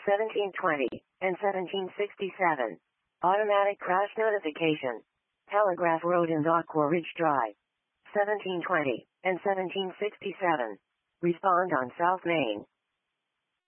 1720, and 1767. Automatic crash notification. Telegraph Road and Aqua Ridge Drive. 1720, and 1767. Respond on South Main.